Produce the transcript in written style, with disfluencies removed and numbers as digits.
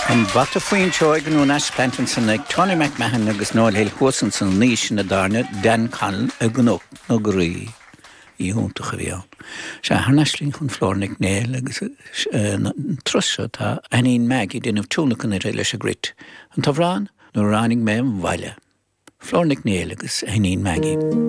An bata faoin teoig an únas plantan san ag Tony McMahon agus Noel Hosan san níos na darna Dan Callan a gnó nó gorí í húnta chavíán. Se harnaslín chun Flornic Néil agus trusio tá anín Maggie din of túnachan a réile se grit. An tá bhrán nó ránig mé an bhaile. Flornic Néil agus anín Maggie.